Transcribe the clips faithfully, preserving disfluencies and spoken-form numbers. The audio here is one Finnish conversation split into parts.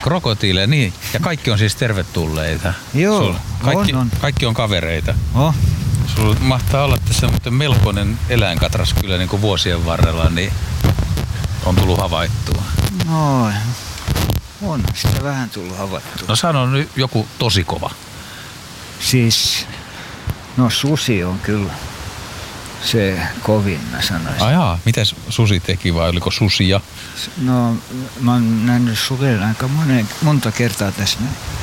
Krokotiileja, niin. Ja kaikki on siis tervetulleita. Joo, Sul, kaikki, on, on. kaikki on kavereita. Oh. Sulla mahtaa olla tässä melkoinen eläinkatras kyllä niin kuin vuosien varrella, niin on tullut havaittua. No, on sitä vähän tullut havaittua. No sano nyt joku tosi kova. Siis, no susi on kyllä se kovin, mä sanoisin. Ajaa, mitäs susi teki vai oliko susia? No, mä oon nähnyt sudella aika monen, monta kertaa tässä.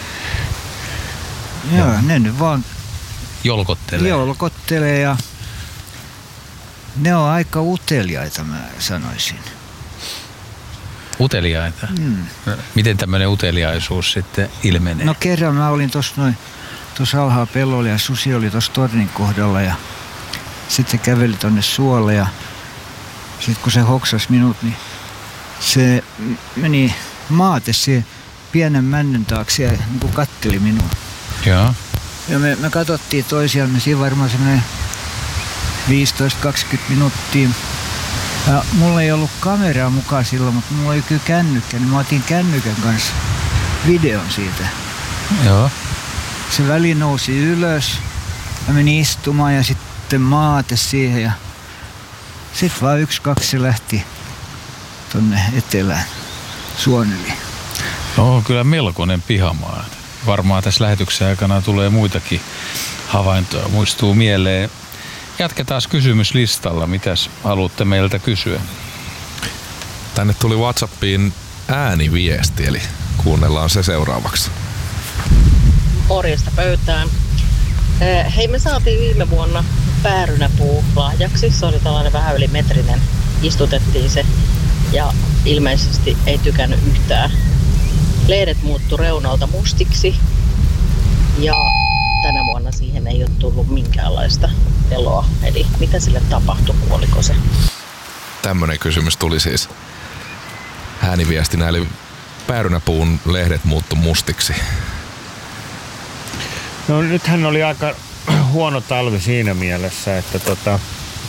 Joo, Joo. ne nyt vaan Jolkottelee. jolkottelee ja ne on aika uteliaita, mä sanoisin. Uteliaita? Mm. Miten tämmöinen uteliaisuus sitten ilmenee? No kerran mä olin tuossa noin, tuossa alhaa pellolla ja susi oli tuossa tornin kohdalla ja sitten käveli tonne suolle ja sitten kun se hoksasi minut, niin se meni maate siihen pienen männyn taakse ja niin kuin katteli minua. Joo. Ja me, me katsottiin toisiamme siinä varmaan semmoinen viisitoista kaksikymmentä minuuttia. Ja mulla ei ollut kameraa mukaan silloin, mutta mulla oli kyllä kännykkä, niin mä otin kännykän kanssa videon siitä. Joo. Se väli nousi ylös ja meni istumaan ja sitten maate siihen ja sitten vaan yksi, kaksi se lähti tonne etelään suon yli. No kyllä melkoinen pihamaa. Varmaan tässä lähetyksen aikana tulee muitakin havaintoja, muistuu mieleen. Jatketaan kysymyslistalla. Mitäs haluatte meiltä kysyä? Tänne tuli WhatsAppiin ääniviesti, eli kuunnellaan se seuraavaksi. Morjesta pöytään. Hei, me saatiin viime vuonna päärynäpuu lahjaksi. Se oli tällainen vähän yli metrinen. Istutettiin se ja ilmeisesti ei tykännyt yhtään. Lehdet muuttu reunalta mustiksi ja tänä vuonna siihen ei ole tullut minkäänlaista eloa. Eli mitä sille tapahtui, kuoliko se? Tämmönen kysymys tuli siis ääniviestinä, eli päärynäpuun lehdet muuttu mustiksi. No nythän oli aika huono talvi siinä mielessä, että tota,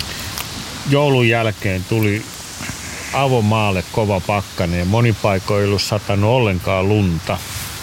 joulun jälkeen tuli avomaalle kova pakkanen ja monin paikoin ei ollut satanut ollenkaan lunta.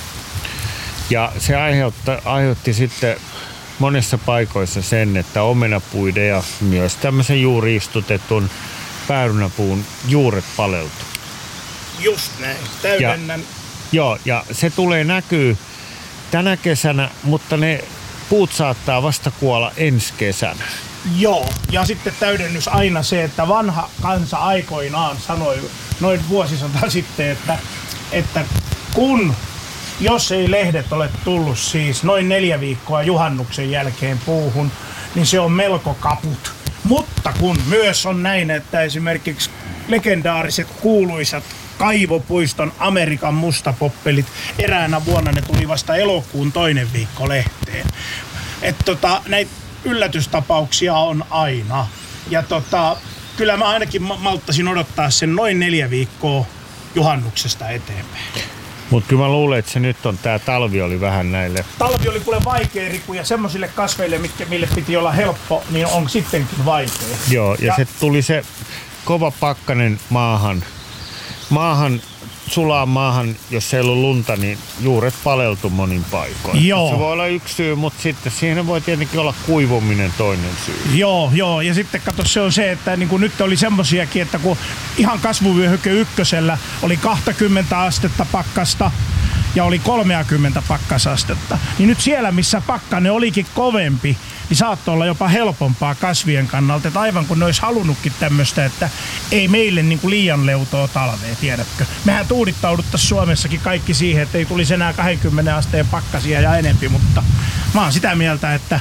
Ja se aiheutti, aiheutti sitten monessa paikoissa sen, että omenapuiden ja myös tämmöisen juuri istutetun päärynäpuun juuret paleltu. Just näin, täydennän. Ja, joo, ja se tulee näkyy tänä kesänä, mutta ne puut saattaa vasta kuolla ensi kesänä. Joo, ja sitten täydennys aina se, että vanha kansa aikoinaan sanoi noin vuosisata sitten, että, että kun, jos ei lehdet ole tullut siis noin neljä viikkoa juhannuksen jälkeen puuhun, niin se on melko kaput. Mutta kun myös on näin, että esimerkiksi legendaariset kuuluisat Kaivopuiston Amerikan mustapoppelit eräänä vuonna ne tuli vasta elokuun toinen viikko lehteen. Että tota, näitä yllätystapauksia on aina. Ja tota, kyllä mä ainakin malttasin odottaa sen noin neljä viikkoa juhannuksesta eteenpäin. Mutta kyllä mä luulen, että se nyt on, tää talvi oli vähän näille. Talvi oli kuule vaikea, Riku, ja semmoisille kasveille, mitkä, mille piti olla helppo, niin on sittenkin vaikea. Joo, ja, ja se tuli se kova pakkanen maahan. Maahan, sulaa maahan, jos ei ollut lunta, niin juuret paleltu monin paikoin. Joo. Se voi olla yksi syy, mutta sitten siihen voi tietenkin olla kuivuminen toinen syy. Joo, joo. Ja sitten kato, se on se, että niin kuin nyt oli semmosiakin, että kun ihan kasvuvyöhyke ykkösellä oli kaksikymmentä astetta pakkasta ja oli kolmekymmentä pakkasastetta, niin nyt siellä, missä pakkanen olikin kovempi, niin saattoi olla jopa helpompaa kasvien kannalta, että aivan kun ne olisi halunnutkin tämmöistä, että ei meille niin kuin liian leutoa talvea, tiedätkö. Mehän tuudittauduttaisiin Suomessakin kaikki siihen, että ei tulisi enää kaksikymmentä asteen pakkasia ja enempi, mutta mä oon sitä mieltä, että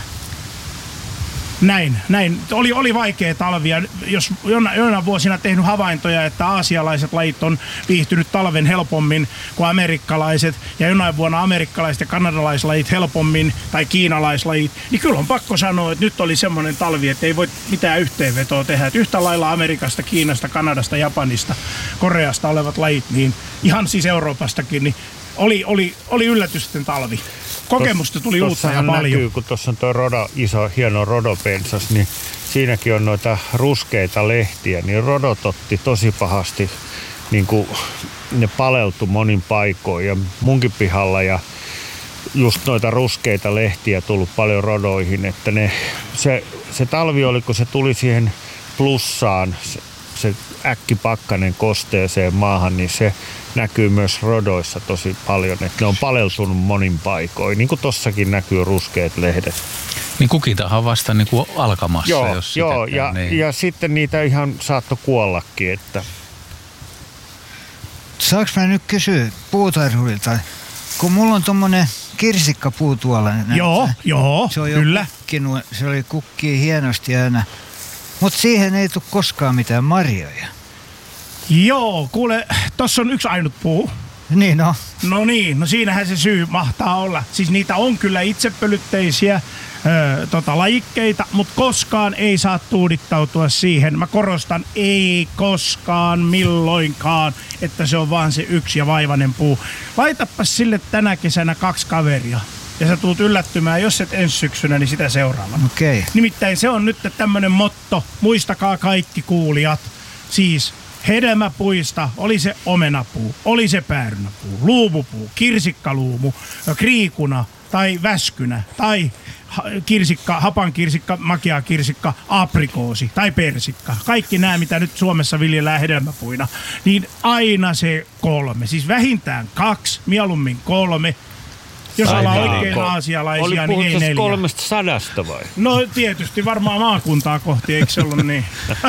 näin, näin. Oli, oli vaikea talvia. Jos jonain vuosina tehnyt havaintoja, että aasialaiset lajit on viihtynyt talven helpommin kuin amerikkalaiset, ja jonain vuonna amerikkalaiset ja kanadalaislajit helpommin, tai kiinalaislajit, niin kyllä on pakko sanoa, että nyt oli semmoinen talvi, että ei voi mitään yhteenvetoa tehdä. Että yhtä lailla Amerikasta, Kiinasta, Kanadasta, Japanista, Koreasta olevat lajit, niin ihan siis Euroopastakin, niin oli, oli, oli yllätysten talvi. Kokemusta tuli Tos, uutta ja paljon. Näkyy, kun tuossa on tuo rodo, iso, hieno rodopensas, niin siinäkin on noita ruskeita lehtiä, niin rodot otti tosi pahasti niin kuin ne paleltu monin paikoin ja munkin pihalla ja just noita ruskeita lehtiä tullut paljon rodoihin, että ne, se, se talvi oli, kun se tuli siihen plussaan, se, se äkkipakkanen kosteeseen maahan, niin se näkyy myös rodoissa tosi paljon, että ne on paleltunut monin paikoin, niin kuin tossakin näkyy ruskeat lehdet. Niin kukitahan on vasta niin kuin alkamassa, joo, jos joo, sitä, ja, niin. ja sitten niitä ihan saattoi kuollakin, että... Saanko mä nyt kysyä puutarhurilta, kun mulla on tommonen kirsikkapuu tuolla. Joo, joo, se on kyllä. Jo kukkinut, se oli kukkii hienosti aina, mutta siihen ei tule koskaan mitään marjoja. Joo, kuule, tossa on yksi ainut puu. Niin no. No niin, no siinähän se syy mahtaa olla. Siis niitä on kyllä itsepölytteisiä öö, tota, lajikkeita, mutta koskaan ei saa tuudittautua siihen. Mä korostan, ei koskaan milloinkaan, että se on vaan se yksi ja vaivainen puu. Laitapas sille tänä kesänä kaksi kaveria. Ja sä tuut yllättymään, jos et ensi syksynä, niin sitä seuraavana. Okei. Okay. Nimittäin se on nyt tämmönen motto, muistakaa kaikki kuulijat. Siis hedelmäpuista, oli se omenapuu, oli se päärynäpuu, luumupuu, kirsikkaluumu, kriikuna tai väskynä tai kirsikka, hapankirsikka, makeakirsikka, aprikoosi tai persikka. Kaikki nämä, mitä nyt Suomessa viljellään hedelmäpuina, niin aina se kolme. Siis vähintään kaksi, mieluummin kolme. Jos ollaan oikein aasialaisia, niin ei neljä. Kolmesta sadasta vai? No tietysti varmaan maakuntaa kohti, eikö se ollut niin?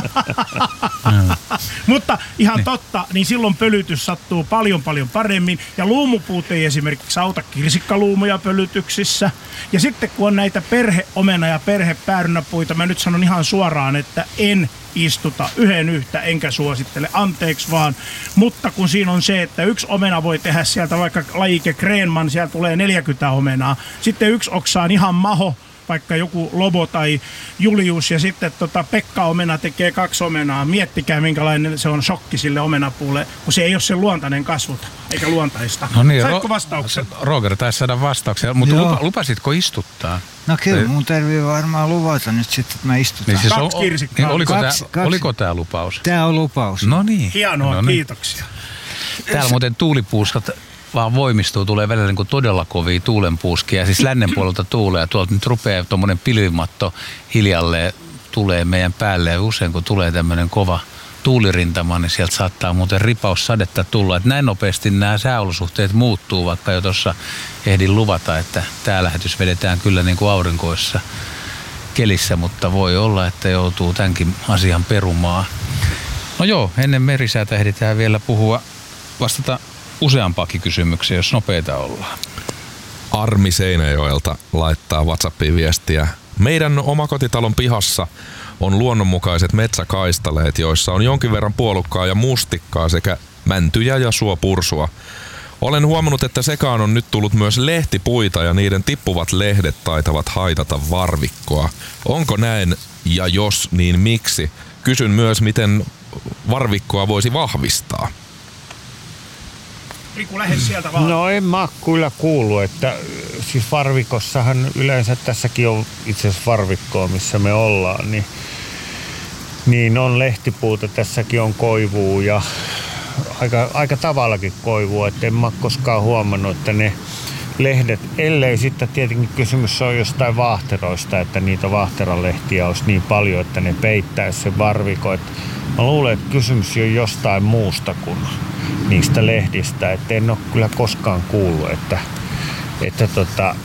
Mutta ihan totta, niin silloin pölytys sattuu paljon paljon paremmin. Ja luumupuut ei esimerkiksi auta kirsikkaluumuja pölytyksissä. Ja sitten kun on näitä perheomena- ja perhepäärynäpuita, mä nyt sanon ihan suoraan, että en istuta yhden yhtä, enkä suosittele, anteeksi vaan. Mutta kun siinä on se, että yksi omena voi tehdä sieltä vaikka lajike Krenman, sieltä tulee neljäkymmentä omenaa. Sitten yksi oksa on ihan maho, vaikka joku Lobo tai Julius, ja sitten tota Pekka omena tekee kaksi omenaa. Miettikää, minkälainen se on shokki sille omenapuulle, kun se ei ole sen luontainen kasvuta, eikä luontaista. No niin, Saitko Ro- vastauksen? Roger taisi saada vastauksia, mutta lupa, lupasitko istuttaa? No kyllä, mun tarvii varmaan luvata nyt sitten, että mä istutan. Niin siis Kaksi on, kirsikkaa. niin oliko, Kaksi- tämä, kaksi. oliko tämä lupaus? Tää on lupaus. No niin. Hienoa, no niin. kiitoksia. Täällä muuten tuulipuuskat vaan voimistuu, tulee välillä niin kuin todella kovia tuulenpuuskia. Siis lännen puolelta tuulee ja tuolta nyt rupeaa tuommoinen pilvimatto hiljalleen tulee meidän päälle. Ja usein kun tulee tämmöinen kova tuulirintama, niin sieltä saattaa muuten ripaussadetta tulla. Että näin nopeasti nämä sääolosuhteet muuttuu, vaikka jo tuossa ehdin luvata, että tämä lähetys vedetään kyllä niin kuin aurinkoissa kelissä, mutta voi olla, että joutuu tämänkin asian perumaan. No joo, ennen merisäätä ehditään vielä puhua, vastata useampaakin kysymyksiä, jos nopeita ollaan. Armi Seinäjoelta laittaa WhatsAppiin viestiä. Meidän omakotitalon pihassa on luonnonmukaiset metsäkaistaleet, joissa on jonkin verran puolukkaa ja mustikkaa sekä mäntyjä ja suopursua. Olen huomannut, että sekaan on nyt tullut myös lehtipuita ja niiden tippuvat lehdet taitavat haitata varvikkoa. Onko näin ja jos, niin miksi? Kysyn myös, miten varvikkoa voisi vahvistaa. Riku, lähde sieltä vaan. No en mä kyllä kuullut, että siis varvikossahan yleensä tässäkin on itse asiassa varvikkoa, missä me ollaan, niin, niin on lehtipuuta, tässäkin on koivua ja aika, aika tavallakin koivua, että en mä koskaan huomannut, että ne lehdet, ellei sitten tietenkin kysymys on jostain vaahteroista, että niitä vaahteralehtiä olisi niin paljon, että ne peittäisi sen varvikon. Että mä luulen, että kysymys on jostain muusta kuin niistä lehdistä, että en ole kyllä koskaan kuullut, että, että tota,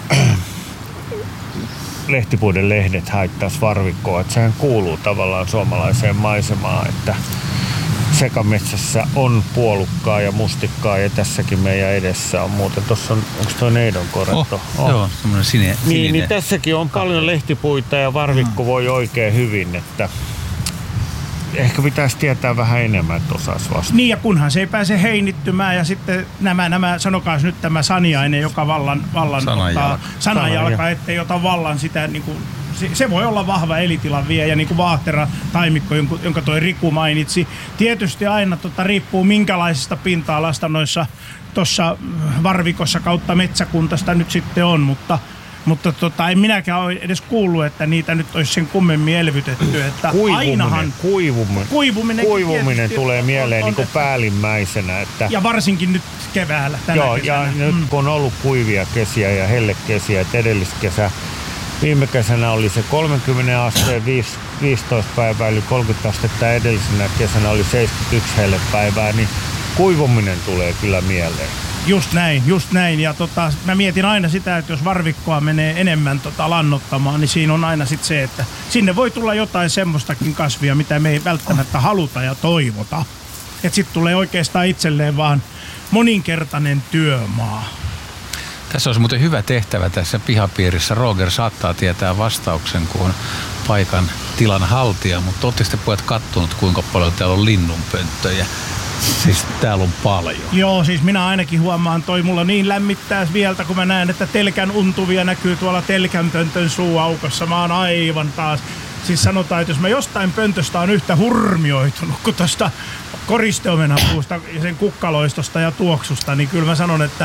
lehtipuiden lehdet haittaisi varvikkoa. Että sehän kuuluu tavallaan suomalaiseen maisemaan, että sekametsässä on puolukkaa ja mustikkaa ja tässäkin meidän edessä on muuten. Tuossa on, onko toi neidonkoretto? Oh, oh. Joo, semmoinen sininen. Niin, niin tässäkin on paljon lehtipuita ja varvikko voi oikein hyvin, että ehkä pitäisi tietää vähän enemmän, että osaisi vastata. Niin, ja kunhan se ei pääse heinittymään ja sitten nämä, nämä sanokaas nyt tämä saniainen, joka vallan, vallan Sananjalka. ottaa, sananjalka, ettei ota vallan sitä, niin kuin, se, se voi olla vahva elitilan viejä, niin kuin vaahtera taimikko, jonka toi Riku mainitsi. Tietysti aina tota, riippuu minkälaisesta pinta-alasta noissa tuossa varvikossa kautta metsäkuntasta nyt sitten on, mutta Mutta tota, en minäkään ole edes kuullut, että niitä nyt olisi sen kummemmin elvytetty. Että kuivuminen, ainahan kuivuminen, kuivuminen, kuivuminen tulee mieleen on, on, niin kuin päällimmäisenä. Että ja varsinkin nyt keväällä. Tänä joo, kesänä. ja nyt Mm. kun on ollut kuivia kesiä ja hellekesiä, että edelliskesä, viime kesänä oli se kolmekymmentä asteen, viisitoista päivää, eli kolmekymmentä astetta, ja edellisenä kesänä oli seitsemänkymmentäyksi hellepäivää, niin kuivuminen tulee kyllä mieleen. Just näin, just näin. Ja tota, mä mietin aina sitä, että jos varvikkoa menee enemmän tota lannottamaan, niin siinä on aina sit se, että sinne voi tulla jotain semmoistakin kasvia, mitä me ei välttämättä haluta ja toivota. Että sit tulee oikeastaan itselleen vaan moninkertainen työmaa. Tässä olisi muuten hyvä tehtävä tässä pihapiirissä. Roger saattaa tietää vastauksen, kun on paikan tilan haltija, mutta ootte sitten pojat kattonut, kuinka paljon täällä on linnunpönttöjä. Siis täällä on paljon. Joo, siis minä ainakin huomaan, toi mulla niin lämmittää vieltä, kun mä näen, että telkän untuvia näkyy tuolla telkänpöntön suuaukossa. Mä oon aivan taas. Siis sanotaan, että jos mä jostain pöntöstä on yhtä hurmioitunut kuin tosta koristeomenapuusta ja sen kukkaloistosta ja tuoksusta, niin kyllä mä sanon, että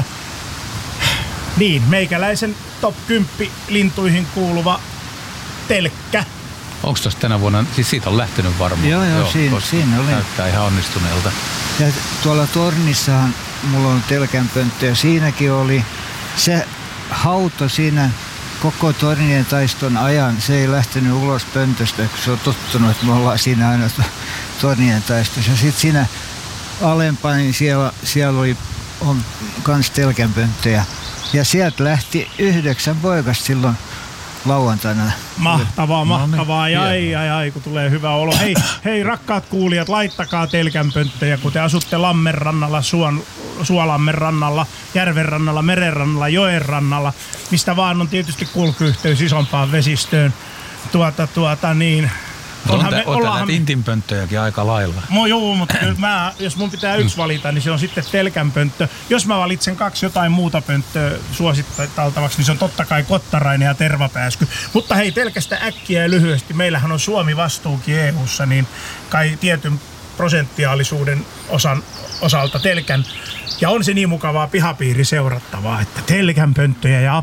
niin, meikäläisen top kymmenen lintuihin kuuluva telkkä. Onko tuossa tänä vuonna, siis siitä on lähtenyt varmaan? Joo, joo, siinä, koska siinä oli. näyttää ihan onnistuneelta. Ja tuolla tornissahan mulla on telkänpönttö ja siinäkin oli se hauto siinä koko tornien taiston ajan. Se ei lähtenyt ulos pöntöstä, kun se on tottunut, että me ollaan siinä aina tornien taistossa. Ja sitten siinä alempana, niin siellä, siellä oli on kans telkänpönttöjä. Ja sieltä lähti yhdeksän poikasta silloin lauantaina. Mahtavaa, mahtavaa. No niin, ai, ai, ai, kun tulee hyvä olo. Hei, hei rakkaat kuulijat, laittakaa telkänpönttöjä, kun te asutte Lammen rannalla, Suon, Suolammen rannalla, Järven rannalla, Meren rannalla, Joen rannalla, mistä vaan on tietysti kulkuyhteys isompaan vesistöön. Tuota, tuota, niin... On, tä, on näitä intinpönttöjäkin aika lailla. No joo, mutta mä, jos mun pitää yksi valita, niin se on sitten telkänpönttö. Jos mä valitsen kaksi jotain muuta pönttöä suositeltavaksi, niin se on totta kai kottarainen ja tervapääsky. Mutta hei, telkästä äkkiä ja lyhyesti. Meillähän on Suomi vastuukin E U:ssa, niin kai tietyn prosenttiaalisuuden osan, osalta telkän. Ja on se niin mukavaa pihapiiri seurattavaa, että telkänpönttöjä ja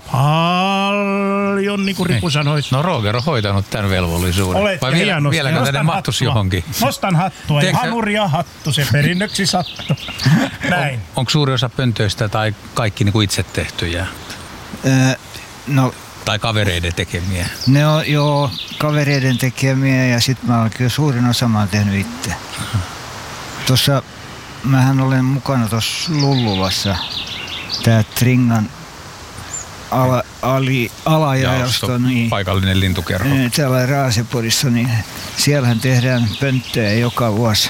paljon, niin kuin Riku sanoisi. No Roger on hoitanut tämän velvollisuuden. Olet vai vielä, hienosti. vieläkö tänne mahtuisi johonkin? Nostan hattua. Tiedätkö, ja hanuri ja hattu, se perinnöksi sattu. Näin. On, onko suuri osa pöntöistä tai kaikki niin kuin itse tehtyjä? Öö, no, tai kavereiden tekemiä? Ne on joo kavereiden tekemiä ja sitten mä olen kyllä suurin osa mä oon tehnyt itse. Tuossa mähän olen mukana tuossa Lullulassa, tää Tringan ala, ali, alajaosto, niin, paikallinen lintukerho. Täällä Raasepodissa, niin siellähän tehdään pönttöjä joka vuosi.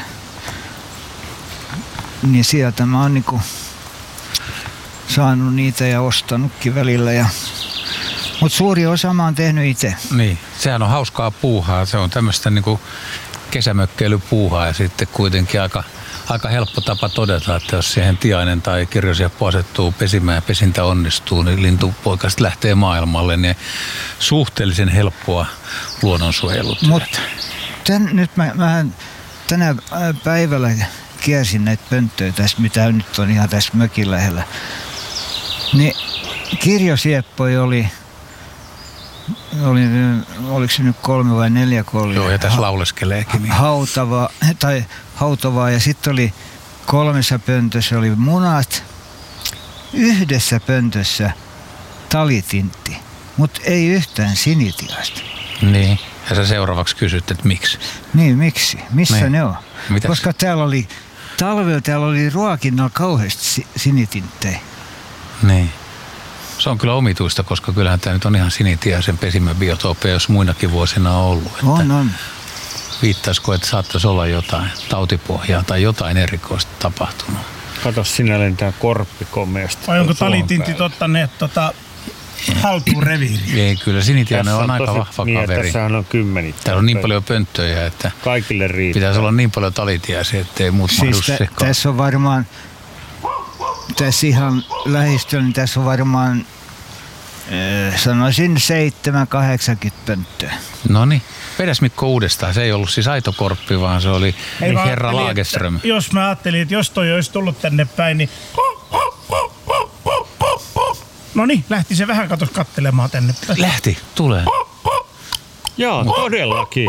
Niin sieltä mä oon niinku saanut niitä ja ostanutkin välillä. Ja, mut suuri osa mä oon tehnyt itse. Niin, sehän on hauskaa puuhaa. Se on tämmöistä niinku kesämökkeilypuuhaa ja sitten kuitenkin aika Aika helppo tapa todeta, että jos siihen tiainen tai kirjosieppo asettuu pesimään ja pesintä onnistuu, niin lintupoikast lähtee maailmalle, niin suhteellisen helppoa luonnonsuojelutyötä. Mutta nyt mä, mä tänä päivällä kiersin näitä pönttöjä tässä, mitä nyt on ihan tässä mökin lähellä. Niin kirjosieppoja oli, oli, oliko se nyt kolme vai neljä, kun oli? Joo, ja tässä lauleskeleekin. Niin. Hautava, tai hautavaa, ja sitten oli kolmessa pöntössä oli munat, yhdessä pöntössä talitintti, mutta ei yhtään sinitiasta. Niin, ja sä seuraavaksi kysyt, että miksi? Niin, miksi? Missä niin. ne on? Mitäs? Koska täällä oli, talvella täällä oli ruokinnalla kauheasti sinitinttejä. Niin. Se on kyllä omituista, koska kyllähän tämä nyt on ihan sinitiaisen pesimäbiotoopia, jos muinakin vuosina on ollut. Että on, on. Viittaisiko, että saattaisi olla jotain tautipohjaa tai jotain erikoista tapahtunut? Kato, sinä lentää korppi komeasti. Vai onko talitintit ottaneet tota, haltuun reviiriin? Ei, kyllä sinitiainen on, on aika vahva niin, kaveri. Tässähän on kymmeniä. Täällä on niin paljon pönttöjä, että kaikille riittää. Pitäisi olla niin paljon talitiaisia, ettei muut siis mahdu t- sekaan. Tässä on varmaan, tässä ihan lähistöllä, niin tässä on varmaan, äh, sanoisin seitsemän kahdeksankymmentä pönttöä. Noniin. Vedäs Mikko uudestaan. Se ei ollut siis aito korppi, vaan se oli ei herra Lagerström. Jos mä ajattelin, että jos toi olisi tullut tänne päin, niin No niin, lähti se vähän katos kattelemaan tänne. Lähti, tulee. Joo, todellakin.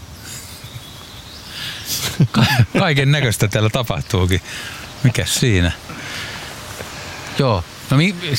Kaiken näköistä täällä tapahtuukin. Mikäs siinä? Joo. No mi-